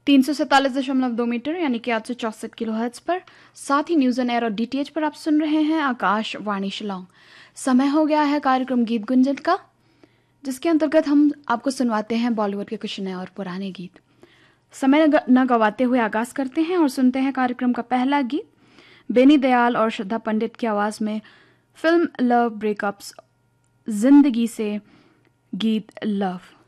347.2 metre यानी कि 864 kilohertz पर। साथ ही न्यूज़ ऑन एयर और डीटीएच पर आप सुन रहे हैं आकाशवाणी शिलांग। समय हो गया है कार्यक्रम गीत गुंजन का, जिसके अंतर्गत हम आपको सुनवाते हैं बॉलीवुड के कुछ नए और पुराने गीत। समय न गवाते हुए आगाज करते हैं और सुनते हैं कार्यक्रम का पहला गीत। बेनी दयाल और श्रद्धा पंडित की आवाज़ में फिल्म लव ब्रेकअप्स जिंदगी से गीत लव।